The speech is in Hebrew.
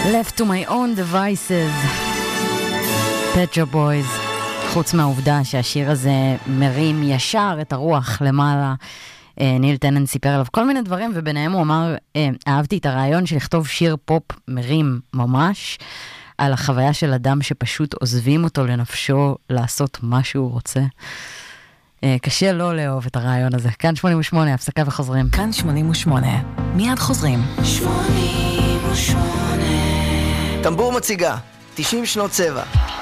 Left to my own devices. Pet Shop Boys. חוץ מהעובדה שהשיר הזה מרים ישר את הרוח למעלה, ניל טננט סיפר עליו כל מיני דברים, וביניהם הוא אמר, אהבתי את הרעיון של לכתוב שיר פופ מרים ממש, על החוויה של אדם שפשוט עוזבים אותו לנפשו לעשות מה שהוא רוצה. קשה לא לאהוב את הרעיון הזה. כאן 88, הפסקה וחוזרים. כאן 88, מיד חוזרים. 88 טמבור מציגה, 90 שנות צבע.